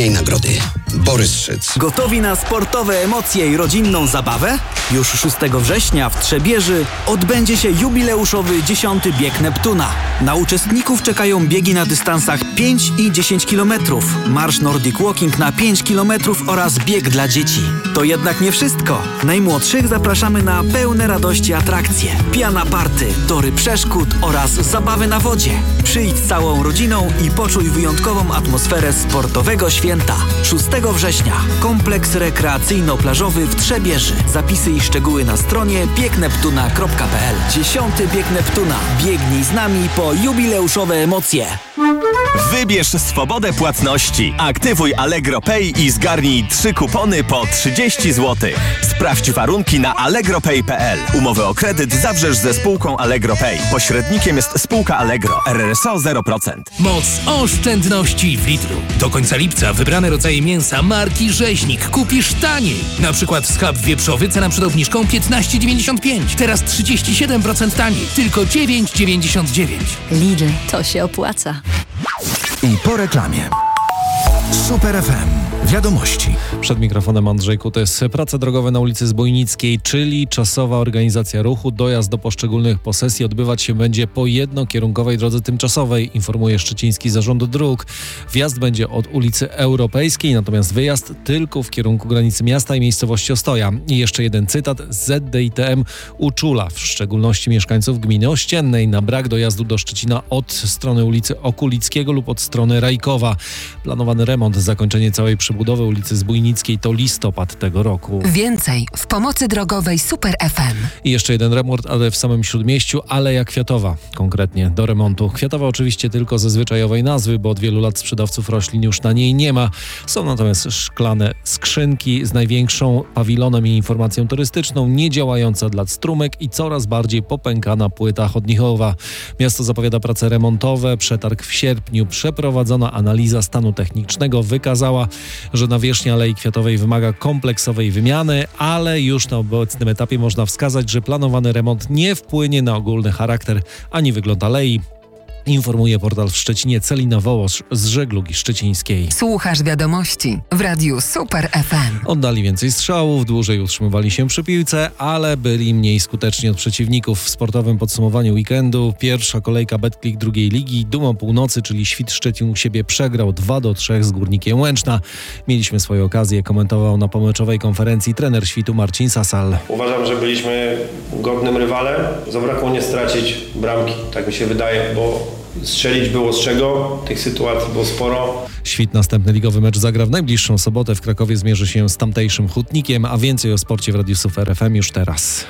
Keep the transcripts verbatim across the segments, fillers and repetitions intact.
I nagrody. Borys Szyc. Gotowi na sportowe emocje i rodzinną zabawę? Już szóstego września w Trzebieży odbędzie się jubileuszowy dziesiąty bieg Neptuna. Na uczestników czekają biegi na dystansach pięć i dziesięć kilometrów, marsz Nordic Walking na pięć kilometrów oraz bieg dla dzieci. To jednak nie wszystko. Najmłodszych zapraszamy na pełne radości atrakcje, piana party, tory przeszkód oraz zabawy na wodzie. Przyjdź z całą rodziną i poczuj wyjątkową atmosferę sportowego święta. szóstego września. Kompleks rekreacyjno-plażowy w Trzebieży. Zapisy i szczegóły na stronie bieg neptuna kropka p l. Dziesiąty bieg Neptuna. Biegnij z nami po jubileuszowe emocje. Wybierz swobodę płatności. Aktywuj Allegro Pay i zgarnij trzy kupony po trzydzieści złotych. Sprawdź warunki na allegro pay kropka p l. Umowę o kredyt zawrzesz ze spółką Allegro Pay. Pośrednikiem jest spółka Allegro. R R S O zero procent. Moc oszczędności w Lidlu. Do końca lipca wybrane rodzaje mięsa marki Rzeźnik kupisz taniej. Na przykład schab wieprzowy cena przed obniżką piętnaście dziewięćdziesiąt pięć. Teraz trzydzieści siedem procent taniej. Tylko dziewięć dziewięćdziesiąt dziewięć. Lidl, to się opłaca. I po reklamie. Super F M. Wiadomości. Przed mikrofonem Andrzej Kutys. Prace drogowe na ulicy Zbójnickiej, czyli czasowa organizacja ruchu. Dojazd do poszczególnych posesji odbywać się będzie po jednokierunkowej drodze tymczasowej, informuje Szczeciński Zarząd Dróg. Wjazd będzie od ulicy Europejskiej, natomiast wyjazd tylko w kierunku granicy miasta i miejscowości Ostoja. I jeszcze jeden cytat z Z D I T M uczula, w szczególności mieszkańców gminy Ościennej, na brak dojazdu do Szczecina od strony ulicy Okulickiego lub od strony Rajkowa. Planowany remont, zakończenie całej przebudowy ulicy Zbójnickiej to listopad tego roku. Więcej w pomocy drogowej Super F M. I jeszcze jeden remont, ale w samym Śródmieściu, Aleja Kwiatowa konkretnie do remontu. Kwiatowa oczywiście tylko ze zwyczajowej nazwy, bo od wielu lat sprzedawców roślin już na niej nie ma. Są natomiast szklane skrzynki z największą pawilonem i informacją turystyczną, niedziałająca dla strumyk i coraz bardziej popękana płyta chodnikowa. Miasto zapowiada prace remontowe. Przetarg w sierpniu. Przeprowadzona analiza stanu technicznego wykazała, że nawierzchnia Alei Kwiatowej wymaga kompleksowej wymiany, ale już na obecnym etapie można wskazać, że planowany remont nie wpłynie na ogólny charakter ani wygląd alei. Informuje portal w Szczecinie Celina Wołosz z Żeglugi Szczecińskiej. Słuchasz wiadomości w radiu Super F M. Oddali więcej strzałów, dłużej utrzymywali się przy piłce, ale byli mniej skuteczni od przeciwników. W sportowym podsumowaniu weekendu pierwsza kolejka Betclic drugiej ligi. Duma Północy, czyli Świt Szczecin u siebie przegrał dwa do trzech z Górnikiem Łęczna. Mieliśmy swoje okazje, komentował na pomeczowej konferencji trener Świtu Marcin Sasal. Uważam, że byliśmy godnym rywalem. Zabrakło nie stracić bramki, tak mi się wydaje, bo strzelić było z czego, tych sytuacji było sporo. Świt następny ligowy mecz zagra w najbliższą sobotę. W Krakowie zmierzy się z tamtejszym Hutnikiem, a więcej o sporcie w Radiu Super F M już teraz.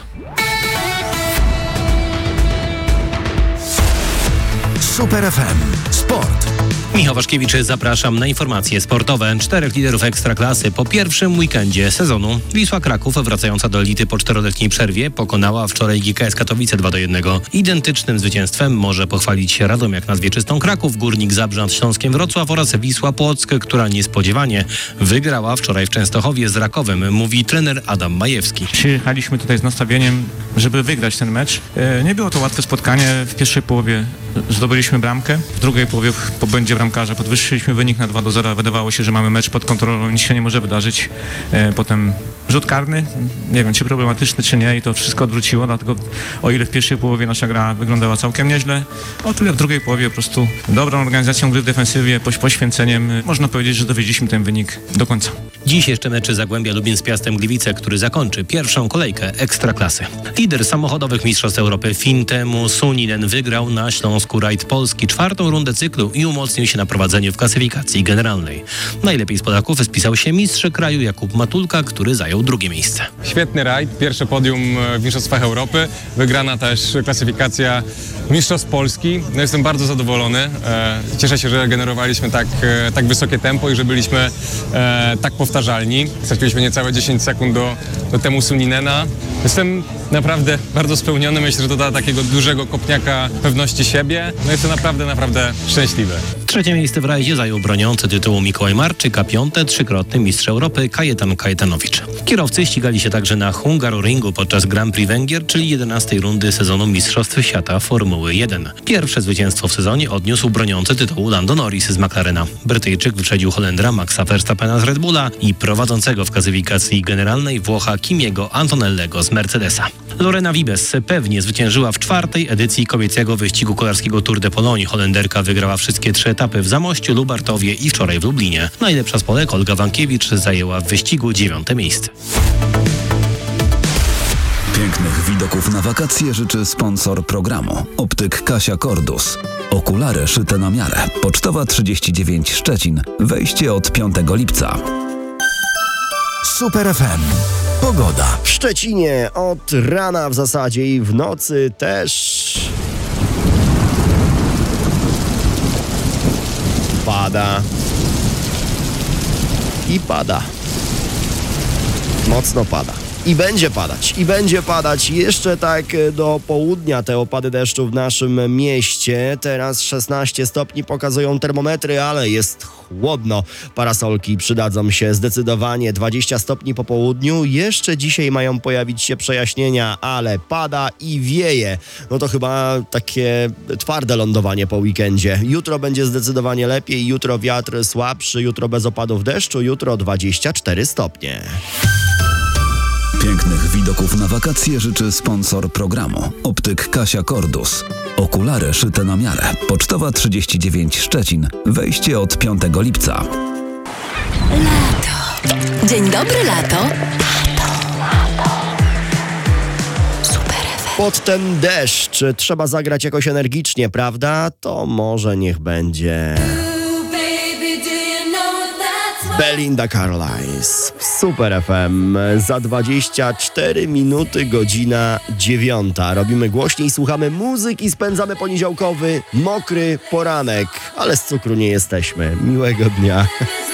Super F M. Sport. Michał Waszkiewicz, zapraszam na informacje sportowe. Czterech liderów Ekstraklasy po pierwszym weekendzie sezonu. Wisła Kraków, wracająca do elity po czteroletniej przerwie, pokonała wczoraj G K S Katowice dwa do jednego. Identycznym zwycięstwem może pochwalić się Radomiak nad Wieczystą Kraków, Górnik Zabrze nad Śląskiem Wrocław oraz Wisła Płock, która niespodziewanie wygrała wczoraj w Częstochowie z Rakowem, mówi trener Adam Majewski. Przyjechaliśmy tutaj z nastawieniem, żeby wygrać ten mecz. Nie było to łatwe spotkanie. W pierwszej połowie zdobyliśmy bramkę, w drugiej połowie po błędzie bramkarza podwyższyliśmy wynik na dwa do zera. Wydawało się, że mamy mecz pod kontrolą, nic się nie może wydarzyć. Potem rzut karny, nie wiem czy problematyczny czy nie, i to wszystko odwróciło, dlatego o ile w pierwszej połowie nasza gra wyglądała całkiem nieźle, o tyle w drugiej połowie po prostu dobrą organizacją gry w defensywie, poświęceniem, można powiedzieć, że dowiedzieliśmy ten wynik do końca. Dziś jeszcze mecze Zagłębia Lubin z Piastem Gliwice, który zakończy pierwszą kolejkę Ekstraklasy. Lider samochodowych Mistrzostw Europy Fintemu Suninen wygrał na Śląsku Rajd Polski czwartą rundę cyklu i umocnił się na prowadzeniu w klasyfikacji generalnej. Najlepiej z Polaków spisał się mistrz kraju Jakub Matulka, który zajął drugie miejsce. Świetny rajd, pierwsze podium w Mistrzostwach Europy, wygrana też klasyfikacja Mistrzostw Polski. No, jestem bardzo zadowolony. Cieszę się, że generowaliśmy tak, tak wysokie tempo i że byliśmy tak powtarzalni. Straciliśmy niecałe dziesięć sekund do, do temu Suninena. Jestem naprawdę bardzo spełniony. Myślę, że to da takiego dużego kopniaka pewności siebie. No jest to naprawdę, naprawdę szczęśliwe. Trzecie miejsce w rajdzie zajął broniący tytułu Mikołaj Marczyk, a piąte trzykrotny mistrz Europy Kajetan Kajetanowicz. Kierowcy ścigali się także na Hungaroringu podczas Grand Prix Węgier, czyli jedenastej rundy sezonu Mistrzostw Świata Formuły jeden. Pierwsze zwycięstwo w sezonie odniósł broniący tytułu Lando Norris z McLarena. Brytyjczyk wyprzedził Holendra Maxa Verstappena z Red Bulla i prowadzącego w klasyfikacji generalnej Włocha Kimiego Antonellego z Mercedesa. Lorena Wiebes pewnie zwyciężyła w czwartej edycji kobiecego wyścigu kolarskiego Tour de Pologne. Holenderka wygrała wszystkie trzy etapy w Zamościu, Lubartowie i wczoraj w Lublinie. Najlepsza z Polek Olga Wankiewicz zajęła w wyścigu dziewiąte miejsce. Pięknych widoków na wakacje życzy sponsor programu. Optyk Kasia Cordus. Okulary szyte na miarę. Pocztowa trzydzieści dziewięć Szczecin. Wejście od piątego lipca. Super F M. Pogoda. W Szczecinie od rana w zasadzie i w nocy też pada i pada. Mocno pada. I będzie padać, i będzie padać jeszcze tak do południa te opady deszczu w naszym mieście. Teraz szesnaście stopni pokazują termometry, ale jest chłodno. Parasolki przydadzą się zdecydowanie. dwadzieścia stopni po południu. Jeszcze dzisiaj mają pojawić się przejaśnienia, ale pada i wieje. No to chyba takie twarde lądowanie po weekendzie. Jutro będzie zdecydowanie lepiej. Jutro wiatr słabszy, jutro bez opadów deszczu, jutro dwadzieścia cztery stopnie. Pięknych widoków na wakacje życzy sponsor programu. Optyk Kasia Cordus. Okulary szyte na miarę. Pocztowa trzydzieści dziewięć Szczecin. Wejście od piątego lipca. Lato. Dzień dobry, lato. Pod ten deszcz trzeba zagrać jakoś energicznie, prawda? To może niech będzie Belinda Carlisle. Super F M. Za dwadzieścia cztery minuty godzina dziewiąta. Robimy głośniej, słuchamy muzyki, spędzamy poniedziałkowy, mokry poranek. Ale z cukru nie jesteśmy. Miłego dnia.